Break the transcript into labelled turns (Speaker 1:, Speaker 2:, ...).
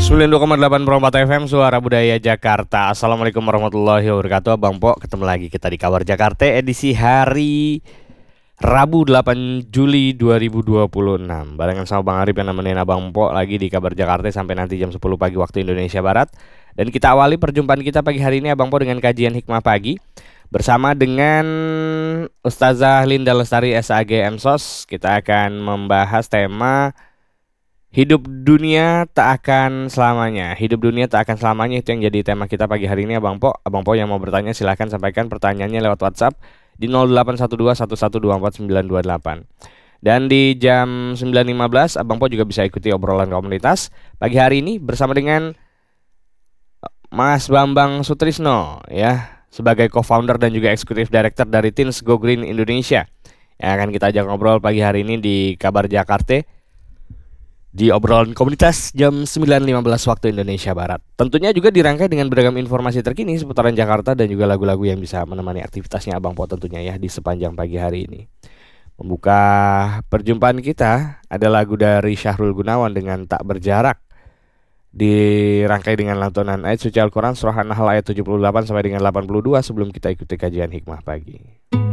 Speaker 1: 92,8 Perompat FM Suara Budaya Jakarta. Assalamualaikum warahmatullahi wabarakatuh. Abang Po, ketemu lagi kita di Kabar Jakarta edisi hari Rabu 8 Juli 2026. Barengan sama Bang Arif yang nemenin Abang Po lagi di Kabar Jakarta sampai nanti jam 10 pagi waktu Indonesia Barat. Dan kita awali perjumpaan kita pagi hari ini Abang Po dengan kajian hikmah pagi bersama dengan Ustazah Linda Lestari SAG MSOS. Kita akan membahas tema hidup dunia tak akan selamanya. Hidup dunia tak akan selamanya, itu yang jadi tema kita pagi hari ini Abang Po. Abang Po yang mau bertanya silahkan sampaikan pertanyaannya lewat WhatsApp di 081211242928. Dan di jam 9.15 Abang Po juga bisa ikuti obrolan komunitas pagi hari ini bersama dengan Mas Bambang Sutrisno ya, sebagai co-founder dan juga eksekutif director dari Teens Go Green Indonesia, yang akan kita ajak ngobrol pagi hari ini di Kabar Jakarta di obrolan komunitas jam 9.15 waktu Indonesia Barat. Tentunya juga dirangkai dengan beragam informasi terkini seputaran Jakarta dan juga lagu-lagu yang bisa menemani aktivitasnya Abang Po tentunya ya di sepanjang pagi hari ini. Membuka perjumpaan kita ada lagu dari Syahrul Gunawan dengan Tak Berjarak, dirangkai dengan lantunan ayat suci Al-Quran surah An-Nahl ayat 78 sampai dengan 82 sebelum kita ikuti kajian hikmah pagi.